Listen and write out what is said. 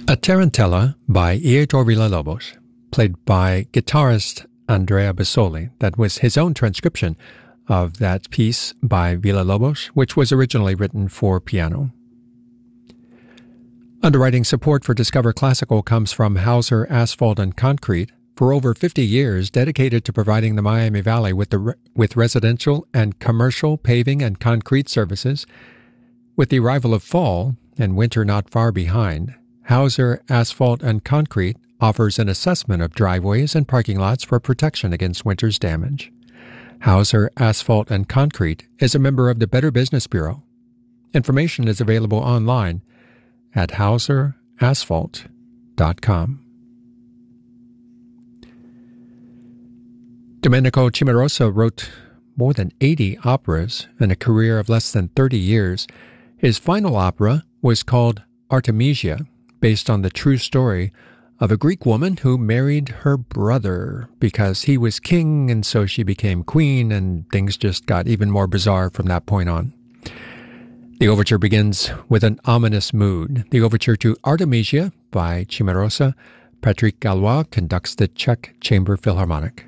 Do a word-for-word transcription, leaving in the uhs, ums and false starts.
A Tarantella by Heitor Villa-Lobos, played by guitarist Andrea Bossoli. That was his own transcription of that piece by Villa-Lobos, which was originally written for piano. Underwriting support for Discover Classical comes from Hauser Asphalt and Concrete, for over fifty years dedicated to providing the Miami Valley with, the re- with residential and commercial paving and concrete services. With the arrival of fall and winter not far behind, Hauser Asphalt and Concrete offers an assessment of driveways and parking lots for protection against winter's damage. Hauser Asphalt and Concrete is a member of the Better Business Bureau. Information is available online at hauser asphalt dot com. Domenico Cimarosa wrote more than eighty operas in a career of less than thirty years. His final opera was called Artemisia, based on the true story of a Greek woman who married her brother because he was king, and so she became queen, and things just got even more bizarre from that point on. The overture begins with an ominous mood. The overture to Artemisia by Cimarosa. Patrick Gallois conducts the Czech Chamber Philharmonic.